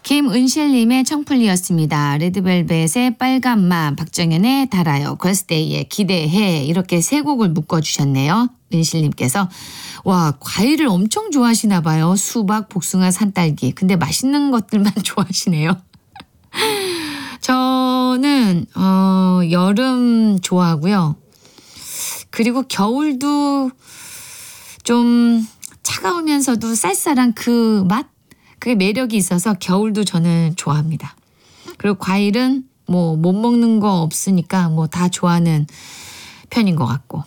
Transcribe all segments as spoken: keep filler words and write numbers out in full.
김은실님의 청플리였습니다. 레드벨벳의 빨간맛, 박정현의 달아요, 걸스데이의 기대해, 이렇게 세 곡을 묶어주셨네요. 은실님께서. 와, 과일을 엄청 좋아하시나 봐요. 수박, 복숭아, 산딸기. 근데 맛있는 것들만 좋아하시네요. 저는 어, 여름 좋아하고요. 그리고 겨울도 좀 차가우면서도 쌀쌀한 그 맛? 그게 매력이 있어서 겨울도 저는 좋아합니다. 그리고 과일은 뭐 못 먹는 거 없으니까 뭐 다 좋아하는 편인 것 같고.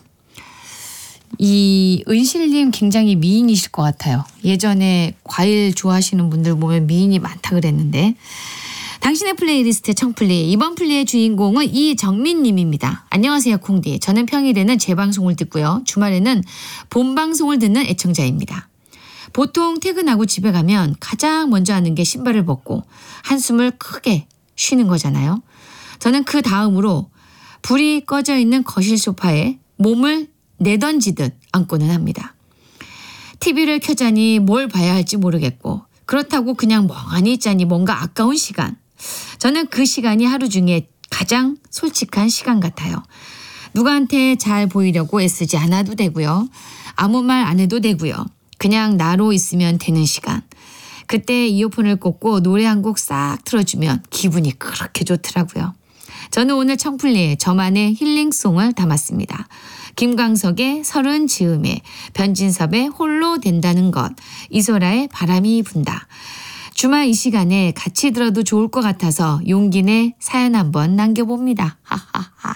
이 은실님 굉장히 미인이실 것 같아요. 예전에 과일 좋아하시는 분들 보면 미인이 많다 그랬는데. 당신의 플레이리스트 청플리, 이번 플리의 주인공은 이정민님입니다. 안녕하세요 콩디. 저는 평일에는 재방송을 듣고요. 주말에는 본방송을 듣는 애청자입니다. 보통 퇴근하고 집에 가면 가장 먼저 하는 게 신발을 벗고 한숨을 크게 쉬는 거잖아요. 저는 그 다음으로 불이 꺼져 있는 거실 소파에 몸을 내던지듯 앉고는 합니다. 티비를 켜자니 뭘 봐야 할지 모르겠고, 그렇다고 그냥 멍하니 있자니 뭔가 아까운 시간. 저는 그 시간이 하루 중에 가장 솔직한 시간 같아요. 누구한테 잘 보이려고 애쓰지 않아도 되고요. 아무 말 안 해도 되고요. 그냥 나로 있으면 되는 시간. 그때 이어폰을 꽂고 노래 한 곡 싹 틀어주면 기분이 그렇게 좋더라고요. 저는 오늘 청플리에 저만의 힐링송을 담았습니다. 김광석의 서른 즈음에, 변진섭의 홀로 된다는 것, 이소라의 바람이 분다. 주말 이 시간에 같이 들어도 좋을 것 같아서 용기 내 사연 한번 남겨봅니다. 하하하.